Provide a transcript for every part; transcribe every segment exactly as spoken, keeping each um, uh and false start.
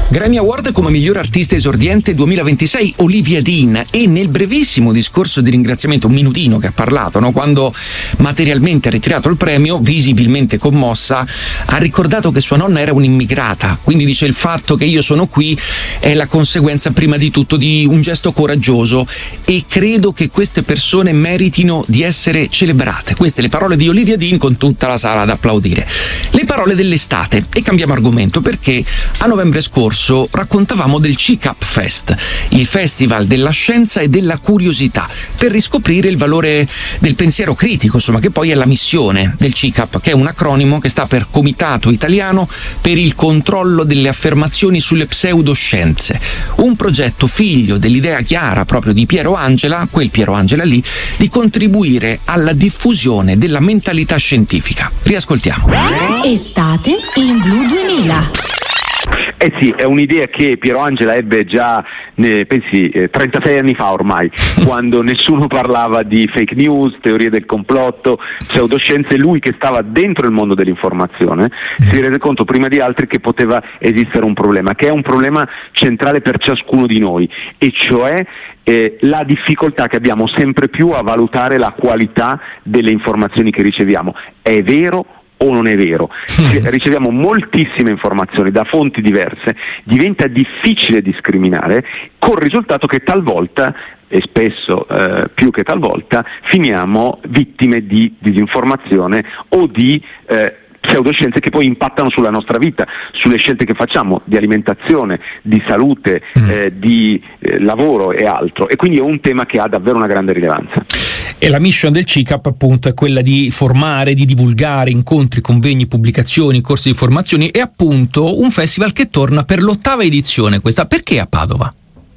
Grammy Award come miglior artista esordiente duemilaventisei Olivia Dean, e nel brevissimo discorso di ringraziamento, un minutino che ha parlato, no? Quando materialmente ha ritirato il premio, visibilmente commossa, ha ricordato che sua nonna era un'immigrata, quindi dice: il fatto che io sono qui è la conseguenza prima di tutto di un gesto coraggioso e credo che queste persone meritino di essere celebrate. Queste le parole di Olivia Dean, con tutta la sala ad applaudire. Le parole dell'estate, e cambiamo argomento perché a novembre scorso raccontavamo del C I C A P Fest, il festival della scienza e della curiosità, per riscoprire il valore del pensiero critico, insomma, che poi è la missione del C I C A P, che è un acronimo che sta per Comitato Italiano per il controllo delle affermazioni sulle pseudoscienze, un progetto figlio dell'idea chiara proprio di Piero Angela, quel Piero Angela lì, di contribuire alla diffusione della mentalità scientifica. Riascoltiamo. Estate in Blu duemila. Eh sì, è un'idea che Piero Angela ebbe già, ne, pensi, eh, trentasei anni fa ormai, quando nessuno parlava di fake news, teorie del complotto, pseudoscienze. Lui, che stava dentro il mondo dell'informazione, si rese conto prima di altri che poteva esistere un problema, che è un problema centrale per ciascuno di noi, e cioè eh, la difficoltà che abbiamo sempre più a valutare la qualità delle informazioni che riceviamo. È vero o non è vero? Riceviamo moltissime informazioni da fonti diverse, diventa difficile discriminare, col risultato che talvolta, e spesso eh, più che talvolta, finiamo vittime di disinformazione o di eh, pseudoscienze che poi impattano sulla nostra vita, sulle scelte che facciamo di alimentazione, di salute, mm. eh, di eh, lavoro e altro, e quindi è un tema che ha davvero una grande rilevanza. E la mission del C I C A P appunto è quella di formare, di divulgare incontri, convegni, pubblicazioni, corsi di formazioni, e appunto un festival che torna per l'ottava edizione questa. Perché a Padova?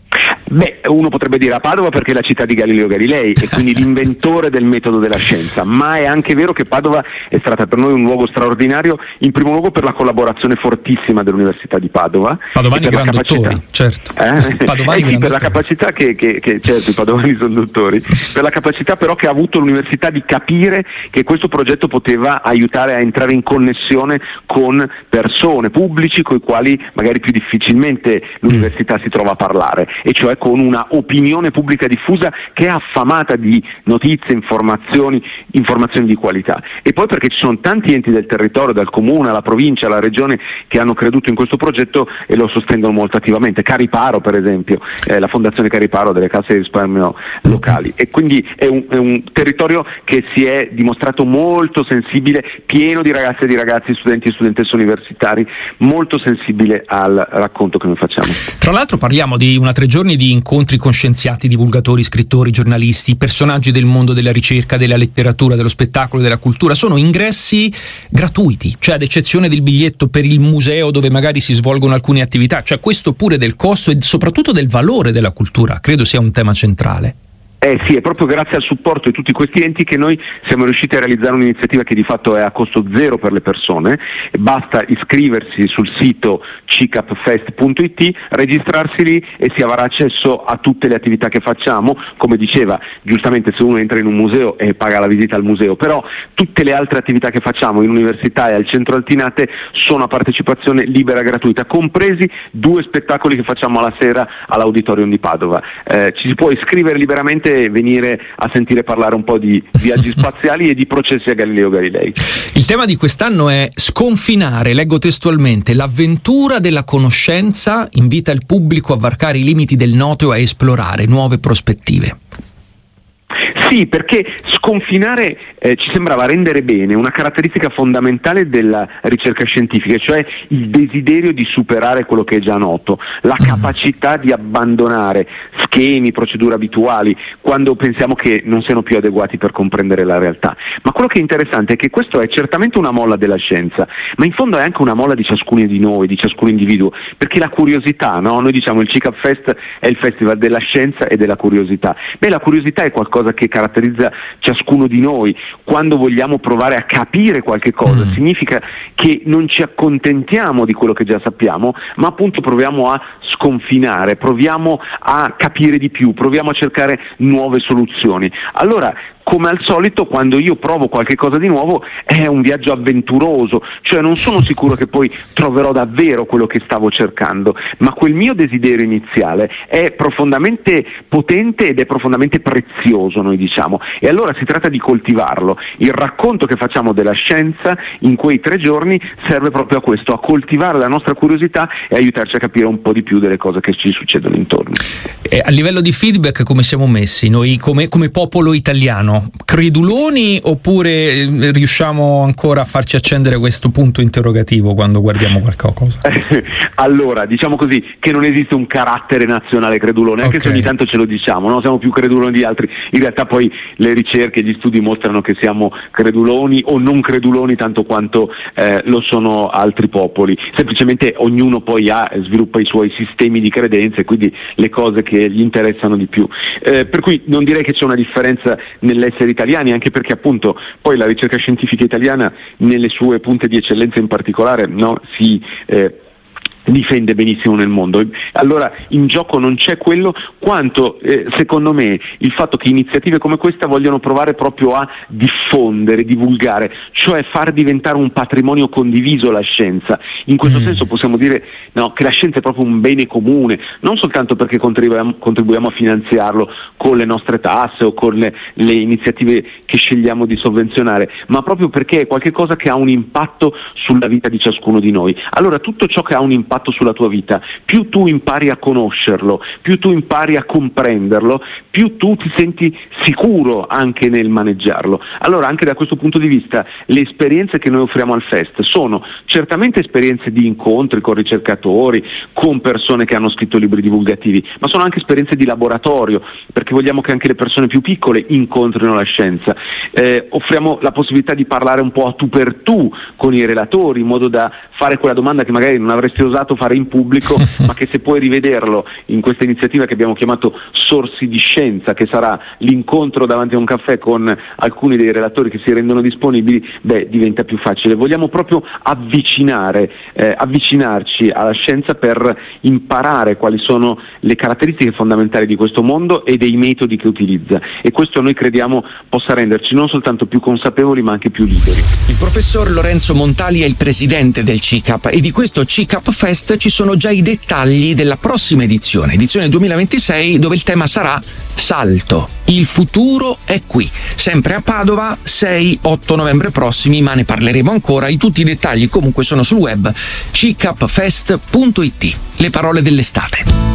Beh, uno potrebbe dire a Padova perché è la città di Galileo Galilei e quindi l'inventore del metodo della scienza, ma è anche vero che Padova è stata per noi un luogo straordinario, in primo luogo per la collaborazione fortissima dell'Università di Padova. Padovani gran dottori, certo. Eh? Padovani eh sì, per la capacità che, che, che, certo, i padovani sono dottori, per la capacità però che ha avuto l'Università di capire che questo progetto poteva aiutare a entrare in connessione con persone, pubblici, con i quali magari più difficilmente l'Università si trova a parlare, e cioè con una opinione pubblica diffusa che è affamata di notizie, informazioni, informazioni di qualità. E poi perché ci sono tanti enti del territorio, dal comune alla provincia alla regione, che hanno creduto in questo progetto e lo sostengono molto attivamente. Cariparo, per esempio, eh, la fondazione Cariparo delle casse di risparmio locali, e quindi è un, è un territorio che si è dimostrato molto sensibile, pieno di ragazze e di ragazzi, studenti e studentesse universitari, molto sensibile al racconto che noi facciamo. Tra l'altro parliamo di una tre giorni di incontri con scienziati, divulgatori, scrittori, giornalisti, personaggi del mondo della ricerca, della letteratura, dello spettacolo, della cultura. Sono ingressi gratuiti, cioè ad eccezione del biglietto per il museo dove magari si svolgono alcune attività, cioè questo pure del costo e soprattutto del valore della cultura, credo sia un tema centrale. Eh sì, è proprio grazie al supporto di tutti questi enti che noi siamo riusciti a realizzare un'iniziativa che di fatto è a costo zero per le persone. Basta iscriversi sul sito c i c a p fest punto i t, registrarsi lì e si avrà accesso a tutte le attività che facciamo. Come diceva giustamente, se uno entra in un museo e paga la visita al museo, però tutte le altre attività che facciamo in università e al centro Altinate sono a partecipazione libera e gratuita, compresi due spettacoli che facciamo alla sera all'Auditorium di Padova. Eh, ci si può iscrivere liberamente e venire a sentire parlare un po' di viaggi spaziali e di processi a Galileo Galilei. Il tema di quest'anno è sconfinare, leggo testualmente: l'avventura della conoscenza invita il pubblico a varcare i limiti del noto e a esplorare nuove prospettive. Sì, perché sconfinare eh, ci sembrava rendere bene una caratteristica fondamentale della ricerca scientifica, cioè il desiderio di superare quello che è già noto, la capacità di abbandonare schemi, procedure abituali, quando pensiamo che non siano più adeguati per comprendere la realtà. Ma quello che è interessante è che questo è certamente una molla della scienza, ma in fondo è anche una molla di ciascuno di noi, di ciascun individuo, perché la curiosità, no? Noi diciamo il C I C A P Fest è il festival della scienza e della curiosità. Beh, la curiosità è qualcosa che caratterizza ciascuno di noi. Quando vogliamo provare a capire qualche cosa, mm. significa che non ci accontentiamo di quello che già sappiamo, ma appunto proviamo a sconfinare, proviamo a capire di più, proviamo a cercare nuove soluzioni. Allora, come al solito quando io provo qualche cosa di nuovo è un viaggio avventuroso, cioè non sono sicuro che poi troverò davvero quello che stavo cercando, ma quel mio desiderio iniziale è profondamente potente ed è profondamente prezioso, noi diciamo, e allora si tratta di coltivarlo. Il racconto che facciamo della scienza in quei tre giorni serve proprio a questo, a coltivare la nostra curiosità e aiutarci a capire un po' di più delle cose che ci succedono intorno. E a livello di feedback come siamo messi noi come, come popolo italiano? Creduloni oppure riusciamo ancora a farci accendere questo punto interrogativo quando guardiamo qualcosa? Allora, diciamo così, che non esiste un carattere nazionale credulone, anche okay. se ogni tanto ce lo diciamo, no? Siamo più creduloni di altri, in realtà poi le ricerche e gli studi mostrano che siamo creduloni o non creduloni tanto quanto eh, lo sono altri popoli, semplicemente ognuno poi ha, sviluppa i suoi sistemi di credenze, quindi le cose che gli interessano di più, eh, per cui non direi che c'è una differenza nell'essere italiani, anche perché appunto poi la ricerca scientifica italiana nelle sue punte di eccellenza in particolare, no, si eh, difende benissimo nel mondo. Allora in gioco non c'è quello quanto eh, secondo me il fatto che iniziative come questa vogliono provare proprio a diffondere, divulgare, cioè far diventare un patrimonio condiviso la scienza. In questo mm. senso possiamo dire no, che la scienza è proprio un bene comune, non soltanto perché contribuiamo, contribuiamo a finanziarlo con le nostre tasse o con le, le iniziative che scegliamo di sovvenzionare, ma proprio perché è qualcosa che ha un impatto sulla vita di ciascuno di noi. Allora tutto ciò che ha un impatto sulla tua vita, più tu impari a conoscerlo, più tu impari a comprenderlo, più tu ti senti sicuro anche nel maneggiarlo. Allora anche da questo punto di vista le esperienze che noi offriamo al Fest sono certamente esperienze di incontri con ricercatori, con persone che hanno scritto libri divulgativi, ma sono anche esperienze di laboratorio, perché vogliamo che anche le persone più piccole incontrino la scienza. Eh, offriamo la possibilità di parlare un po' a tu per tu con i relatori, in modo da fare quella domanda che magari non avresti osato fare in pubblico, ma che se puoi rivederlo in questa iniziativa che abbiamo chiamato Sorsi di Scienza, che sarà l'incontro davanti a un caffè con alcuni dei relatori che si rendono disponibili, beh, diventa più facile. Vogliamo proprio avvicinare, eh, avvicinarci alla scienza per imparare quali sono le caratteristiche fondamentali di questo mondo e dei metodi che utilizza, e questo noi crediamo possa renderci non soltanto più consapevoli ma anche più liberi. Il professor Lorenzo Montali è il presidente del C I C A P e di questo C I C A P Fest ci sono già i dettagli della prossima edizione, edizione duemilaventisei, dove il tema sarà Salto. Il futuro è qui, sempre a Padova, sei otto novembre prossimi, ma ne parleremo ancora. I tutti i dettagli comunque sono sul web c i c a p fest punto i t. Le parole dell'estate.